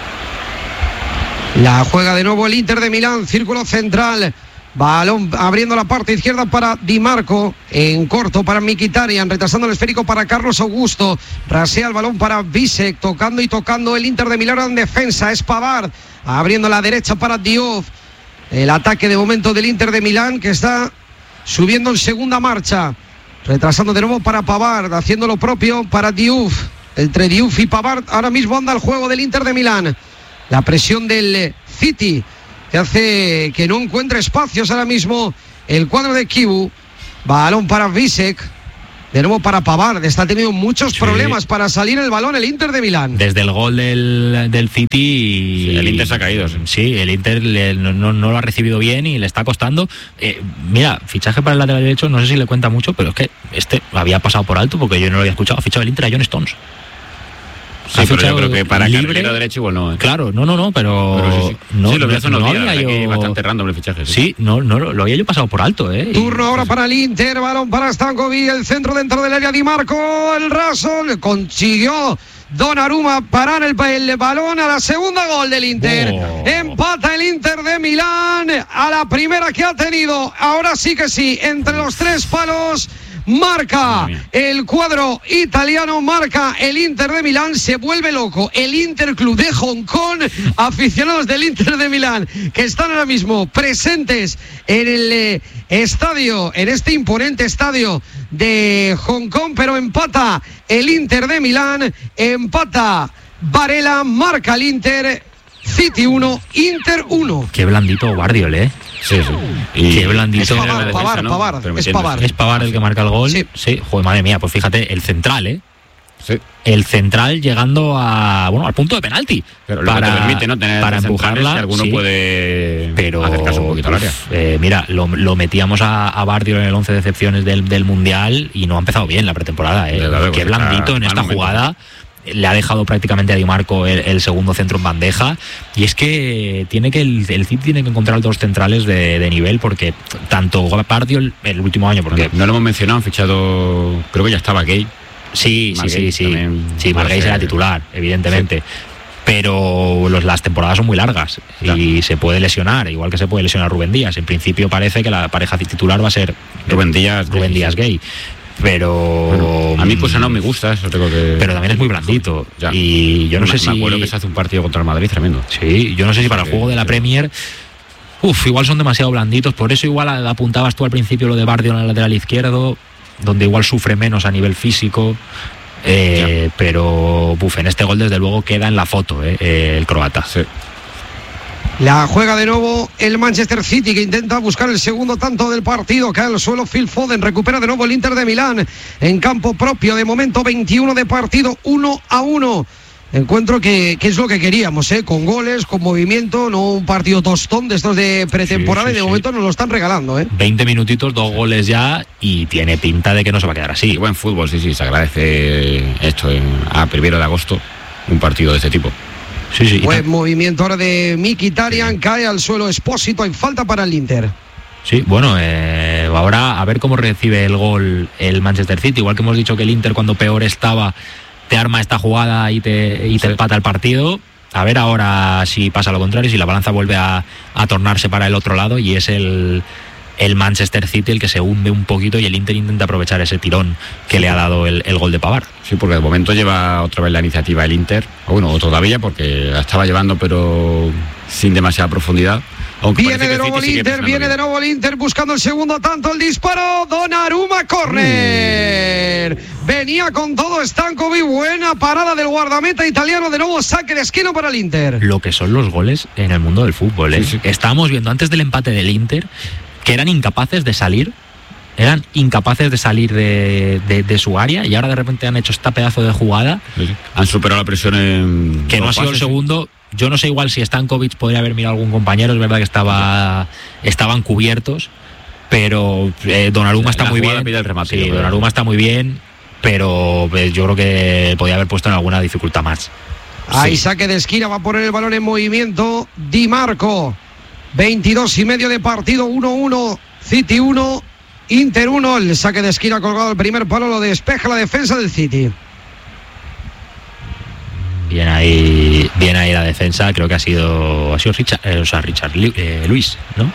La juega de nuevo el Inter de Milán, círculo central. Balón abriendo la parte izquierda para Di Marco, en corto para Mkhitaryan, retrasando el esférico para Carlos Augusto, rasea el balón para Bisek, tocando el Inter de Milán en defensa, es Pavard, abriendo la derecha para Diouf, el ataque de momento del Inter de Milán que está subiendo en segunda marcha, retrasando de nuevo para Pavard, haciendo lo propio para Diouf, entre Diouf y Pavard ahora mismo anda el juego del Inter de Milán, la presión del City que hace que no encuentre espacios ahora mismo el cuadro de Kibu. Balón para Bisek, de nuevo para Pavard. Está teniendo muchos problemas para salir el balón el Inter de Milán. Desde el gol del City... Sí, el Inter se ha caído. Sí, el Inter no lo ha recibido bien y le está costando. Mira, fichaje para el lateral derecho, no sé si le cuenta mucho, pero es que había pasado por alto porque yo no lo había escuchado. Ha fichado el Inter a John Stones. Sí, pero yo creo que para carrilero derecho igual no. Claro, no, pero sí. No, sí, lo vi hace unos días, había yo... bastante random el fichaje. Sí, no, lo había yo pasado por alto, Turno ahora para el Inter, balón para Stankovic, el centro dentro del área, Di Marco, el raso, le consiguió Donnarumma parar el balón a la segunda gol del Inter. Empata el Inter de Milán a la primera que ha tenido. Ahora sí que sí, entre los tres palos. Marca el cuadro italiano, marca el Inter de Milán, se vuelve loco el Interclub de Hong Kong, aficionados del Inter de Milán que están ahora mismo presentes en el estadio, en este imponente estadio de Hong Kong, pero empata el Inter de Milán, empata Varela, marca el Inter, City 1, Inter 1. Qué blandito Guardiola, Sí. Y qué blandito. Es Pavard el que marca el gol. Sí. Joder, madre mía, pues fíjate, el central, Sí. El central llegando al punto de penalti. Pero lo que te permite no tener para empujarla. Si alguno puede acercarse un poquito al área. Mira, lo metíamos a Bardio en el 11 de excepciones del Mundial y no ha empezado bien la pretemporada. Qué blandito en esta jugada. Le ha dejado prácticamente a Di Marco el segundo centro en bandeja, y es que el City tiene que encontrar dos centrales de nivel, porque tanto Bardio el último año, porque no lo hemos mencionado, han fichado, creo que ya estaba Gay. Sí, Marguerite era titular, evidentemente. Pero las temporadas son muy largas y se puede lesionar, igual que se puede lesionar Rubén Díaz. En principio parece que la pareja titular va a ser Rubén Díaz Gay. Pero a mí pues no me gusta eso, pero también es muy blandito. Y yo no sé si... Me acuerdo que se hace un partido contra el Madrid tremendo. Sí, yo no sé si para el juego de la Premier igual son demasiado blanditos. Por eso igual apuntabas tú al principio lo de Bardio en el lateral izquierdo, donde igual sufre menos a nivel físico. Pero en este gol desde luego queda en la foto el croata. Sí. La juega de nuevo el Manchester City, que intenta buscar el segundo tanto del partido. Cae al suelo Phil Foden, recupera de nuevo el Inter de Milán en campo propio. De momento 21 de partido, 1-1. Encuentro que es lo que queríamos, con goles, con movimiento, no un partido tostón de estos de pretemporada. Y de momento nos lo están regalando. 20 minutitos, 2 goles ya, y tiene pinta de que no se va a quedar así. Y buen fútbol, sí, se agradece esto a 1 de agosto, un partido de este tipo. Sí. Buen movimiento ahora de Mkhitaryan, cae al suelo Espósito, hay falta para el Inter. Sí, bueno, ahora a ver cómo recibe el gol el Manchester City. Igual que hemos dicho que el Inter cuando peor estaba te arma esta jugada y te empata el partido. A ver ahora si pasa lo contrario, si la balanza vuelve a tornarse para el otro lado y es el Manchester City el que se hunde un poquito y el Inter intenta aprovechar ese tirón que le ha dado el gol de Pavard. Sí, porque de momento lleva otra vez la iniciativa el Inter, o todavía, porque la estaba llevando pero sin demasiada profundidad. Viene de nuevo el Inter buscando el segundo tanto, el disparo, Donnarumma, córner. Venía con todo Stankovic, buena parada del guardameta italiano, de nuevo saque de esquina para el Inter. Lo que son los goles en el mundo del fútbol, Sí. Estábamos viendo antes del empate del Inter que eran incapaces de salir de su área, y ahora de repente han hecho este pedazo de jugada. Sí. Han superado la presión que no ha sido el segundo. Yo no sé igual si Stankovic podría haber mirado a algún compañero, es verdad que estaban cubiertos, pero Donnarumma está muy bien. Donnarumma está muy bien, pero yo creo que podía haber puesto en alguna dificultad más. Ahí saque de esquina, va a poner el balón en movimiento Di Marco. 22:30 de partido, 1-1, City 1, Inter 1. El saque de esquina colgado al primer palo, lo despeja la defensa del City. Bien ahí la defensa, creo que ha sido Richard Luis, ¿no?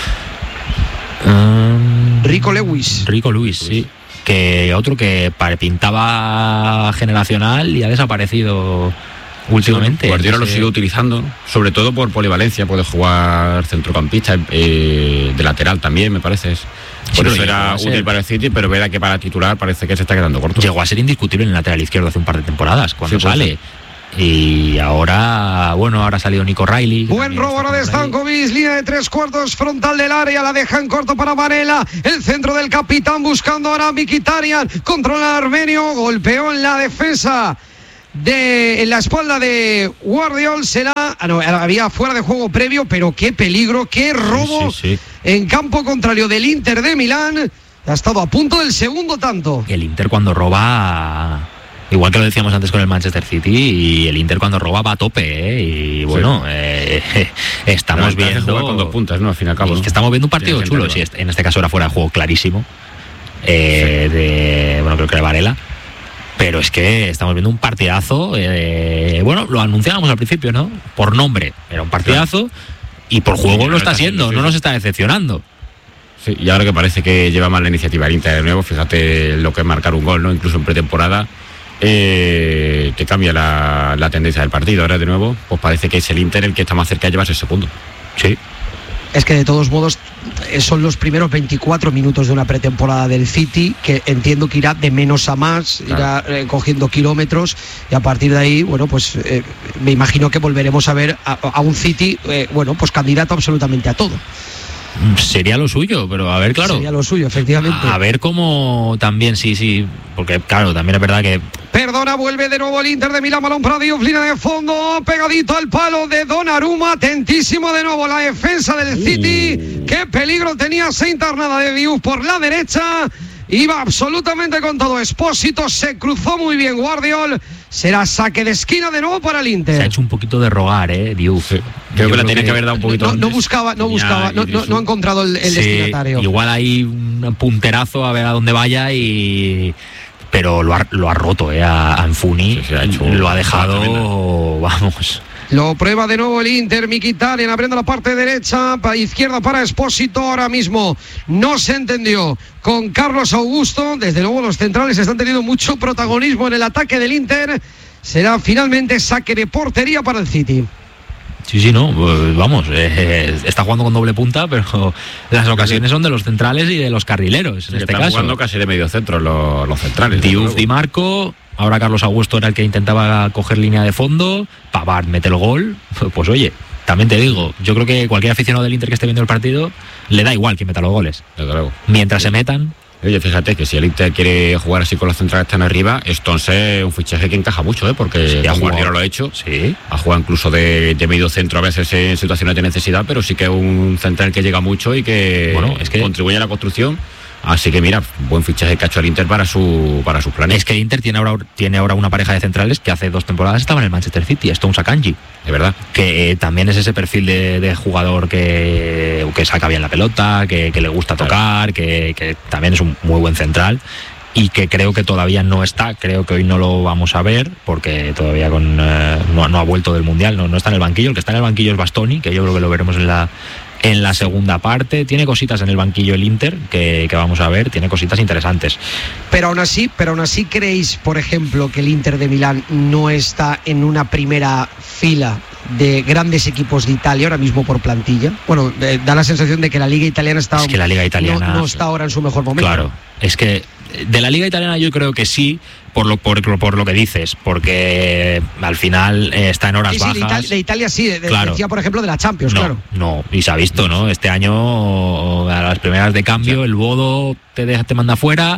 Rico Lewis, sí. Que otro que pintaba generacional y ha desaparecido últimamente. Guardiola lo sigue utilizando, sobre todo por polivalencia, puede jugar centrocampista, de lateral también, me parece. Por eso era útil para el City, pero verá que para titular parece que se está quedando corto. Llegó a ser indiscutible en el lateral izquierdo hace un par de temporadas, cuando sale. y ahora ha salido Nico Riley. Buen robo ahora de Stankovic, línea de 3/4 frontal del área, la deja en corto para Varela, el centro del capitán buscando ahora a Mkhitaryan, controla al armenio, golpeó en la defensa en la espalda de Guardiol, había fuera de juego previo, pero qué peligro, qué robo en campo contrario del Inter de Milán. Ha estado a punto del segundo tanto. El Inter cuando roba, igual que lo decíamos antes con el Manchester City, y el Inter cuando roba va a tope, y bueno, estamos viendo con 2 puntas, ¿no? Al fin y al cabo, es que estamos viendo un partido chulo. Sí, en este caso era fuera de juego clarísimo, creo que era Varela. Pero es que estamos viendo un partidazo, lo anunciábamos al principio, ¿no? Por nombre era un partidazo, y por juego lo está siendo, no nos está decepcionando. Sí, y ahora que parece que lleva más la iniciativa el Inter de nuevo, fíjate lo que es marcar un gol, ¿no? Incluso en pretemporada, te cambia la tendencia del partido. Ahora de nuevo, pues parece que es el Inter el que está más cerca de llevarse el segundo. Sí. Es que de todos modos son los primeros 24 minutos de una pretemporada del City, que entiendo que irá de menos a más, irá cogiendo kilómetros, y a partir de ahí, me imagino que volveremos a ver a un City, candidato absolutamente a todo. Sería lo suyo, pero a ver, claro. Sería lo suyo, efectivamente. A ver cómo también, sí, porque claro, también es verdad que... Perdona, vuelve de nuevo el Inter de Milán, balón para Diouf, línea de fondo, pegadito al palo de Donnarumma, atentísimo de nuevo la defensa del City. Qué peligro tenía esa internada de Diouf por la derecha. Iba absolutamente con todo Expósito, se cruzó muy bien Guardiol. Será saque de esquina de nuevo para el Inter. Se ha hecho un poquito de rogar, Diouf. Creo que la tenía que haber dado un poquito no buscaba, no ha encontrado el destinatario. Igual hay un punterazo a ver a dónde vaya, pero lo ha roto a Anfuni, lo ha dejado, vamos. Lo prueba de nuevo el Inter, Mkhitaryan abriendo la parte derecha, izquierda para Expósito. Ahora mismo no se entendió con Carlos Augusto. Desde luego los centrales están teniendo mucho protagonismo en el ataque del Inter. Será finalmente saque de portería para el City. Sí, no, vamos, está jugando con doble punta, pero las ocasiones son de los centrales y de los carrileros, en este caso. Están jugando casi de medio centro los centrales. Diouf, Di Marco, ahora Carlos Augusto era el que intentaba coger línea de fondo, Pavard mete el gol, pues oye, también te digo, yo creo que cualquier aficionado del Inter que esté viendo el partido, le da igual que meta los goles. Desde luego. Mientras se metan... Oye, fíjate que si el Inter quiere jugar así con las centrales tan arriba, Stones es un fichaje que encaja mucho, porque Guardiola lo ha hecho. Sí. Ha jugado incluso de medio centro a veces en situaciones de necesidad, pero sí que es un central que llega mucho y que, contribuye a la construcción. Así que mira, buen fichaje que ha hecho el Inter para sus planes. Es que el Inter tiene ahora una pareja de centrales que hace 2 temporadas estaba en el Manchester City, Stones Akanji. De verdad. Que también es ese perfil de jugador que saca bien la pelota, que le gusta tocar, que también es un muy buen central. Y que creo que todavía no está, creo que hoy no lo vamos a ver, porque todavía no ha vuelto del Mundial, no está en el banquillo. El que está en el banquillo es Bastoni, que yo creo que lo veremos en la segunda parte. Tiene cositas en el banquillo el Inter que vamos a ver, tiene cositas interesantes. Pero aún así creéis, por ejemplo, que el Inter de Milán no está en una primera fila de grandes equipos de Italia ahora mismo por plantilla. Bueno, da la sensación de que la Liga Italiana no está ahora en su mejor momento. Claro, es que de la Liga Italiana yo creo que sí, por lo que dices, porque al final está en horas bajas. De Italia sí, claro. Decía por ejemplo de la Champions, claro. No, y se ha visto, ¿no? Este año a las primeras de cambio el Bodo te manda fuera.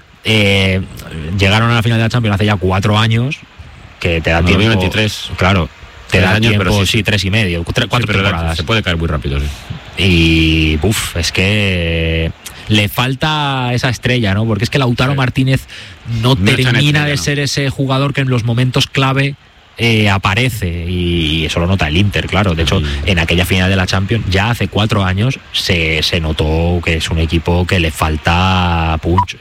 Llegaron a la final de la Champions hace ya 4 años, que te da tiempo. 2023. Claro, te da años, tiempo, pero sí, 3 y medio, 4 temporadas. Se puede caer muy rápido, sí. Y es que le falta esa estrella, ¿no? Porque es que Lautaro Martínez no termina de ser ese jugador que en los momentos clave aparece, y eso lo nota el Inter, claro. De hecho, en aquella final de la Champions, ya hace 4 años, se notó que es un equipo que le falta punch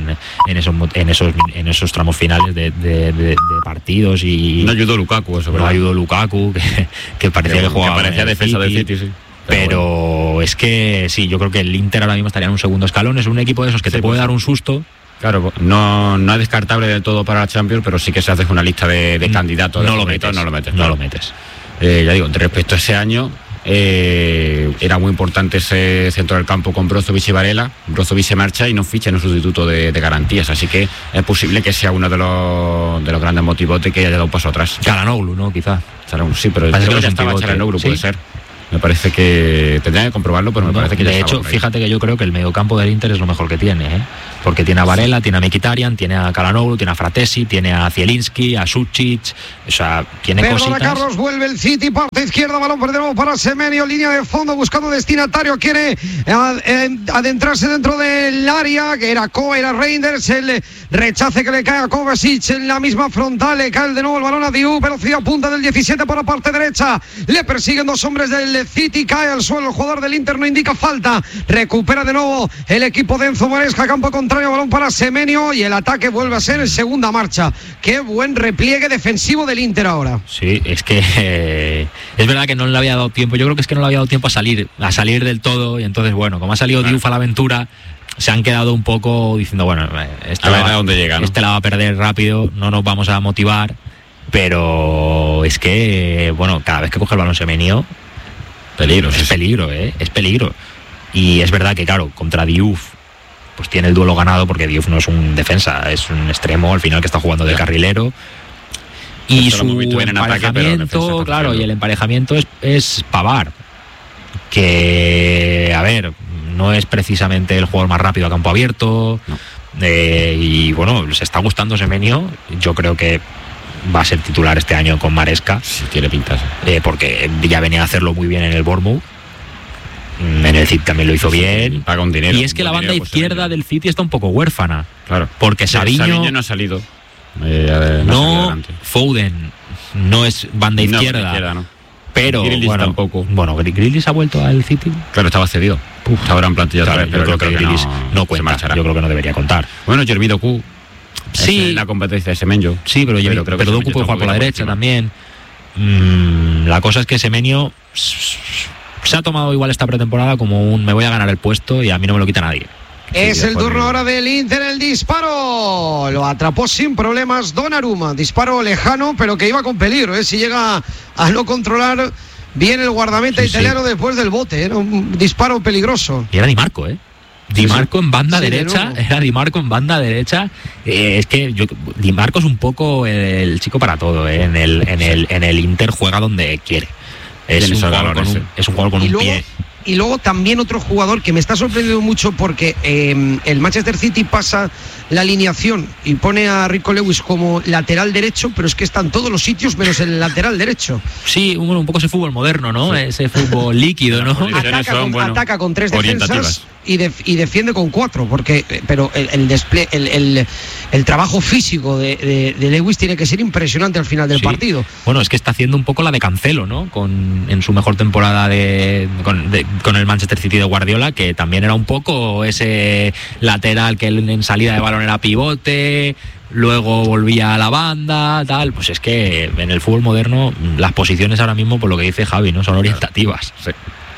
en esos tramos finales de partidos. Y no ayudó Lukaku, eso, ¿verdad? No ayudó Lukaku, que parecía que jugaba, que parecía defensa del City, sí. Pero es que sí, yo creo que el Inter ahora mismo estaría en un segundo escalón. Es un equipo de esos que te puede dar un susto. Claro, no es descartable del todo para la Champions, pero sí que se hace una lista de candidatos. No lo metes. Ya digo, respecto a ese año, era muy importante ese centro del campo con Brozovic y Varela. Brozovic se marcha y no ficha en un sustituto de garantías, así que es posible que sea uno de los grandes motivos de que haya dado un paso atrás. Calhanoglu, ¿no? Quizá. Sí, pero parece que ya estaba Calhanoglu, ¿sí? Puede ser. Me parece que tendría que comprobarlo, pero me parece que ya de hecho, fíjate que yo creo que el mediocampo del Inter es lo mejor que tiene, ¿eh? Porque tiene a Varela, tiene a Mkhitaryan, tiene a Calhanoglu, tiene a Fratesi, tiene a Zielinski, a Sucic, o sea, tiene cositas. Carlos, vuelve el City, parte izquierda, balón de nuevo para Semenyo, línea de fondo, buscando destinatario, quiere adentrarse dentro del área, que era Reinders, el rechace que le cae a Kovacic en la misma frontal, le cae de nuevo el balón a Diouf, velocidad punta del 17 por la parte derecha, le persiguen dos hombres del City, cae al suelo el jugador del Inter, no indica falta, recupera de nuevo el equipo de Enzo Maresca, campo contrario, balón para Semenyo y el ataque vuelve a ser en segunda marcha. Qué buen repliegue defensivo del Inter ahora. Sí, es que es verdad que no le había dado tiempo, yo creo que es que no le había dado tiempo a salir del todo, y entonces bueno, como ha salido Diouf a la aventura, se han quedado un poco diciendo, bueno, este la va a perder rápido, no nos vamos a motivar, pero es que, bueno, cada vez que coge el balón Semenyo, es peligro. Y es verdad que, claro, contra Diouf pues tiene el duelo ganado, porque Diouf no es un defensa, es un extremo al final que está jugando de carrilero. Y su emparejamiento, claro, y el emparejamiento es Pavard, que, a ver, no es precisamente el jugador más rápido a campo abierto, y bueno, se está gustando Semenyo. Yo creo que va a ser titular este año con Maresca. Sí, tiene pintas. Porque ya venía a hacerlo muy bien en el Bournemouth. En el City también lo hizo bien. Paga un dinero. Y es que la banda izquierda del City está un poco huérfana. Claro. Porque Savinho no ha salido. Foden no es banda izquierda. No. Pero Grealish tampoco. Bueno, Grealish ha vuelto al City. Claro, estaba cedido. Está ahora en plantilla otra vez, pero yo creo que Grealish no cuenta. Yo creo que no debería contar. Bueno, Jeremy Doku. Sí, la competencia de Semenyo. Sí, pero Doku puede jugar por la derecha también. La cosa es que Semenyo se ha tomado igual esta pretemporada como me voy a ganar el puesto y a mí no me lo quita nadie. Es el turno ahora del Inter, el disparo. Lo atrapó sin problemas Donnarumma. Disparo lejano, pero que iba con peligro, Si llega a no controlar bien el guardameta italiano después del bote. Era un disparo peligroso. Y era Di Marco, Di Marco en banda derecha, era Di Marco en banda derecha. Es que Di Marco es un poco el chico para todo, En el Inter juega donde quiere. Es un jugador con un pie. Y luego también otro jugador que me está sorprendiendo mucho, porque el Manchester City pasa la alineación y pone a Rico Lewis como lateral derecho, pero es que está en todos los sitios menos el lateral derecho. Sí, un poco ese fútbol moderno, ¿no? Sí. Ese fútbol líquido, ¿no? Ataca con 3 defensas y defiende con 4, pero el trabajo físico de Lewis tiene que ser impresionante al final del partido. Bueno, es que está haciendo un poco la de Cancelo, ¿no? En su mejor temporada con el Manchester City de Guardiola, que también era un poco ese lateral que en salida de balón era pivote, luego volvía a la banda, tal. Pues es que en el fútbol moderno las posiciones ahora mismo, por lo que dice Javi, no son orientativas. Sí.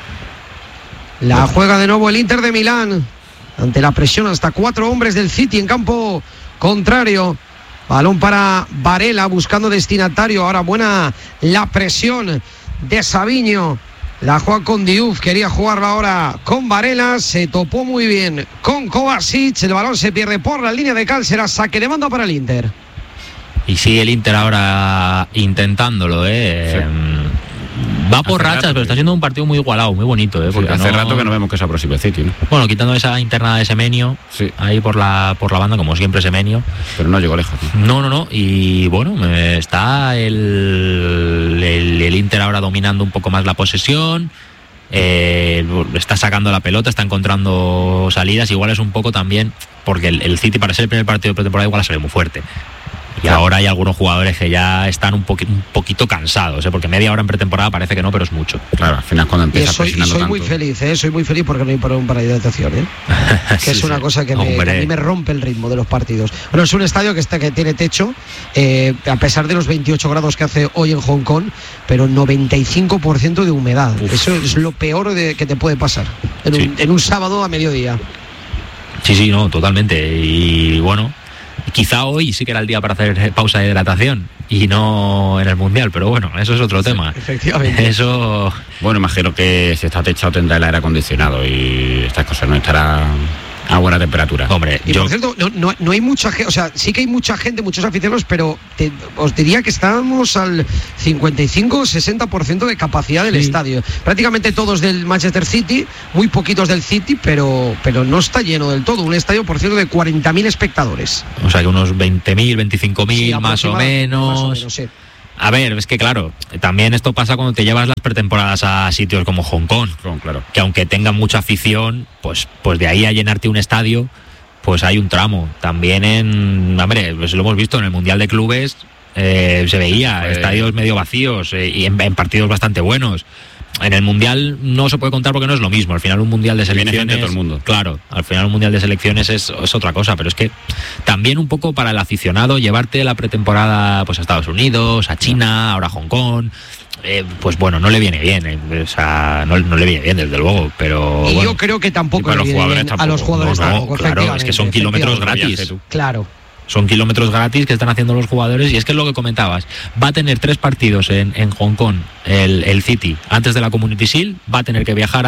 La juega de nuevo el Inter de Milán ante la presión, hasta 4 hombres del City en campo contrario. Balón para Varela buscando destinatario. Ahora buena la presión de Savinho. La juega con Diouf, quería jugarla ahora con Varela, se topó muy bien con Kovacic, el balón se pierde por la línea de cal, será saque de banda para el Inter. Y sigue el Inter ahora intentándolo, Sí. Va por rachas, pero está siendo un partido muy igualado, muy bonito, porque hace rato que no vemos que se aproxima el City, ¿no? Bueno, quitando esa internada de Semenyo, ahí por la banda, como siempre Semenyo. Pero no llegó lejos. No. Y bueno, está el Inter ahora dominando un poco más la posesión. Está sacando la pelota, está encontrando salidas. Igual es un poco también porque el City, para ser el primer partido de pretemporada, igual ha salido muy fuerte. Y ahora hay algunos jugadores que ya están un poquito cansados, porque media hora en pretemporada parece que no, pero es mucho. Claro, al final cuando empieza presionando tanto. Soy muy feliz porque no hay parón para hidratación, que es una cosa que a mí me rompe el ritmo de los partidos. Bueno, es un estadio que tiene techo, a pesar de los 28 grados que hace hoy en Hong Kong, pero 95% de humedad. Eso es lo peor que te puede pasar en un sábado a mediodía. Sí, no, totalmente. Y bueno, Quizá hoy sí que era el día para hacer pausa de hidratación y no en el Mundial, pero bueno, eso es otro tema. Efectivamente. Eso... Bueno, imagino que si está techado tendrá el aire acondicionado y estas cosas, no estará a buena temperatura. Hombre, y por cierto, no hay mucha gente, o sea, sí que hay mucha gente, muchos aficionados, pero os diría que estamos al 55-60% de capacidad del estadio. Prácticamente todos del Manchester City, muy poquitos del City, pero no está lleno del todo. Un estadio, por cierto, de 40.000 espectadores. O sea, que unos 20.000, 25.000 Sí, más o menos. Sí. A ver, es que claro, también esto pasa cuando te llevas las pretemporadas a sitios como Hong Kong, claro. Que aunque tengan mucha afición, pues de ahí a llenarte un estadio, pues hay un tramo. También pues lo hemos visto en el Mundial de Clubes, se veía estadios medio vacíos y en partidos bastante buenos. En el Mundial no se puede contar porque no es lo mismo. Al final un Mundial de selecciones... Viene gente de todo el mundo. Claro, al final un Mundial de selecciones es otra cosa, pero es que también un poco para el aficionado llevarte la pretemporada pues a Estados Unidos, a China, ahora a Hong Kong... pues bueno, no le viene bien, o sea, no le viene bien desde luego, pero... Y bueno, yo creo que tampoco le viene bien a los jugadores tampoco, claro, es que son kilómetros gratis. Claro. Son kilómetros gratis que están haciendo los jugadores y es que es lo que comentabas. Va a tener 3 partidos en Hong Kong el City antes de la Community Shield, va a tener que viajar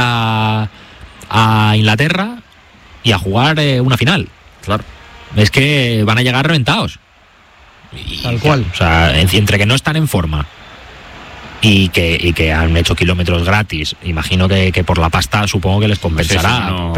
a Inglaterra y a jugar una final. Claro. Es que van a llegar reventados. Tal cual. O sea, entre que no están en forma y que han hecho kilómetros gratis, imagino que por la pasta supongo que les compensará,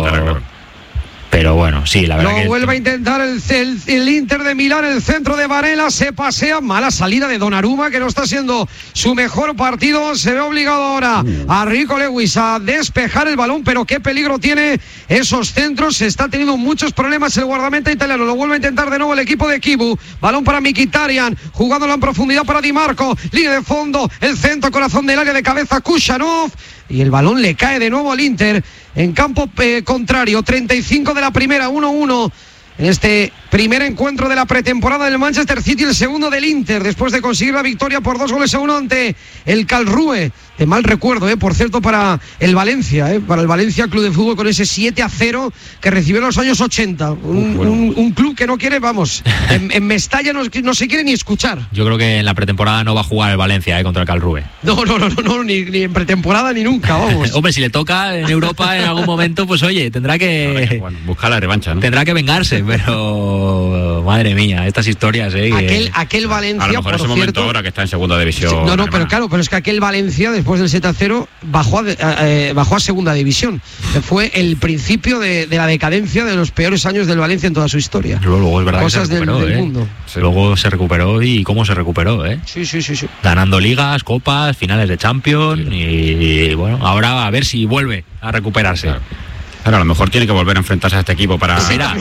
pero bueno, sí, la verdad Lo que... vuelve a intentar el Inter de Milán, el centro de Varela, se pasea, mala salida de Donnarumma, que no está siendo su mejor partido, se ve obligado ahora a Rico Lewis a despejar el balón, pero qué peligro tiene esos centros, se está teniendo muchos problemas el guardameta italiano, lo vuelve a intentar de nuevo el equipo de Kibu, balón para Mkhitaryan, jugándolo en profundidad para Di Marco, línea de fondo, el centro, corazón del área de cabeza, Kushanov, y el balón le cae de nuevo al Inter en campo contrario, 35 de la primera, 1-1 en este primer encuentro de la pretemporada del Manchester City, el segundo del Inter, después de conseguir la victoria por 2-1 ante el Karlsruhe, de mal recuerdo, por cierto, para el Valencia, para el Valencia Club de Fútbol, con ese 7-0 que recibió en los años 80, un club que no quiere, vamos, en Mestalla no se quiere ni escuchar. Yo creo que en la pretemporada no va a jugar el Valencia contra el Karlsruhe. No, ni en pretemporada ni nunca, vamos. Hombre, si le toca en Europa en algún momento, pues oye, tendrá que buscar la revancha, ¿no? Tendrá que vengarse, pero madre mía, estas historias, aquel Valencia, a lo mejor por ese momento ahora que está en segunda división. No, pero es que aquel Valencia después del 7-0 bajó a segunda división. Fue el principio de la decadencia de los peores años del Valencia en toda su historia. Luego es verdad cosas que se recuperó, del mundo. Sí. Luego se recuperó y cómo se recuperó, Sí. Ganando ligas, copas, finales de Champions y bueno, ahora a ver si vuelve a recuperarse. Claro, a lo mejor tiene que volver a enfrentarse a este equipo para... Mira,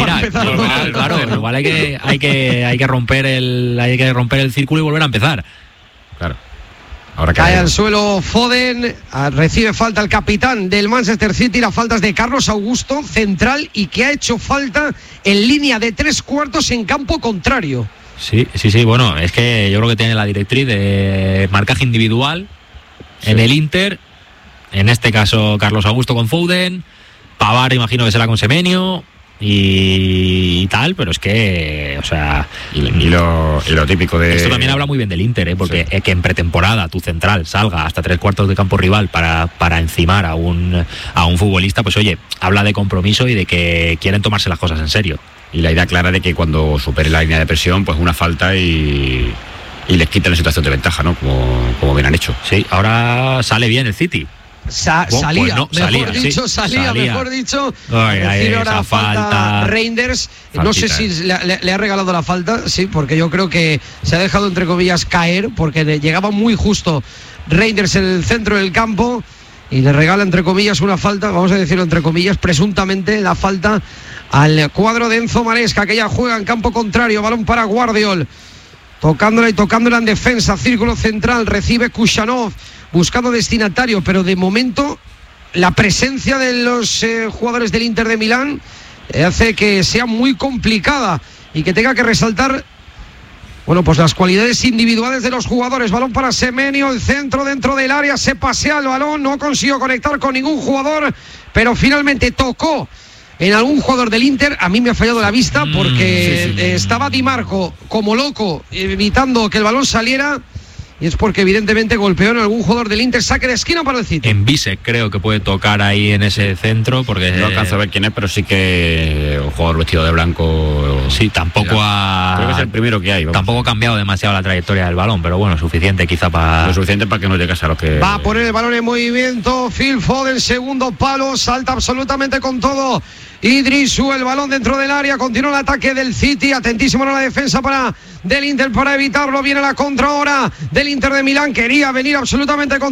igual hay que romper el círculo y volver a empezar. Claro. Ahora cae al suelo Foden, recibe falta el capitán del Manchester City, las faltas de Carlos Augusto, central, y que ha hecho falta en línea de 3/4 en campo contrario. Sí, bueno, es que yo creo que tiene la directriz de marcaje individual en el Inter, en este caso Carlos Augusto con Foden, Pavard imagino que será con Semenyo y tal, pero es que, o sea... Y lo típico de... Esto también habla muy bien del Inter, porque que en pretemporada tu central salga hasta 3/4 de campo rival para encimar a un futbolista, pues oye, habla de compromiso y de que quieren tomarse las cosas en serio. Y la idea clara de que cuando supere la línea de presión, pues una falta y les quita la situación de ventaja, ¿no? Como bien han hecho. Sí, ahora sale bien el City. Salía, mejor dicho. Recibe ahora falta Reinders. No sé si le ha regalado la falta, sí, porque yo creo que se ha dejado entre comillas caer, porque llegaba muy justo Reinders en el centro del campo y le regala entre comillas una falta, vamos a decirlo entre comillas, presuntamente la falta al cuadro de Enzo Maresca, que ya juega en campo contrario, balón para Guardiol, tocándola en defensa, círculo central, recibe Kushanov, buscando destinatario, pero de momento la presencia de los jugadores del Inter de Milán hace que sea muy complicada y que tenga que resaltar, bueno, pues las cualidades individuales de los jugadores. Balón para Semenyo, el centro dentro del área, se pasea el balón, no consiguió conectar con ningún jugador, pero finalmente tocó en algún jugador del Inter. A mí me ha fallado la vista porque estaba Di Marco como loco evitando que el balón saliera, y es porque evidentemente golpeó en algún jugador del Inter. Saque de esquina para el City. En Bisek creo que puede tocar ahí en ese centro, porque no alcanzo a ver quién es, pero sí que un jugador vestido de blanco. Sí, tampoco creo que es el primero que hay. Tampoco ha cambiado demasiado la trayectoria del balón, pero bueno, suficiente quizá para... Lo suficiente para que no llegues a los que... Va a poner el balón en movimiento Phil Foden, segundo palo, salta absolutamente con todo Idrisu, el balón dentro del área, continúa el ataque del City, atentísimo a la defensa del Inter para evitarlo. Viene la contra ahora del Inter de Milán, quería venir absolutamente con